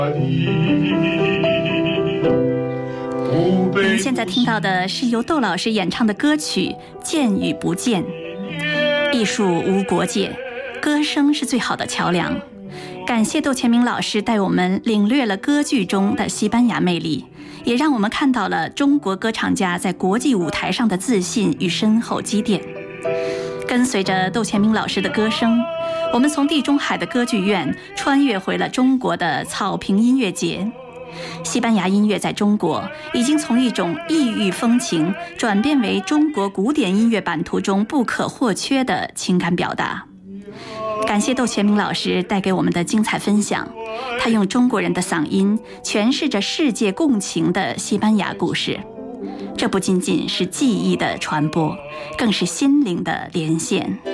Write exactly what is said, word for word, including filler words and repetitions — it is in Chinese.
您现在听到的是由窦老师演唱的歌曲《见与不见》。艺术无国界，歌声是最好的桥梁。感谢窦乾明老师带我们领略了歌剧中的西班牙魅力，也让我们看到了中国歌唱家在国际舞台上的自信与深厚积淀。跟随着窦乾明老师的歌声，我们从地中海的歌剧院穿越回了中国的草坪音乐节。西班牙音乐在中国已经从一种异域风情转变为中国古典音乐版图中不可或缺的情感表达。感谢窦乾明老师带给我们的精彩分享，他用中国人的嗓音诠释着世界共情的西班牙故事。这不仅仅是记忆的传播，更是心灵的连线。